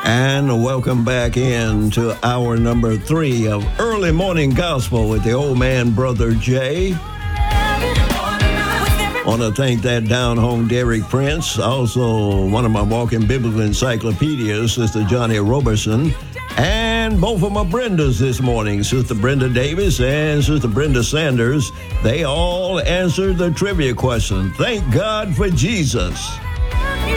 And welcome back in to hour number 3 of Early Morning Gospel with the old man, Brother Jay. Want to thank that down-home Derek Prince, also one of my walking biblical encyclopedias, Sister Johnny Robertson, and both of my Brendas this morning, Sister Brenda Davis and Sister Brenda Sanders. They all answered the trivia question. Thank God for Jesus.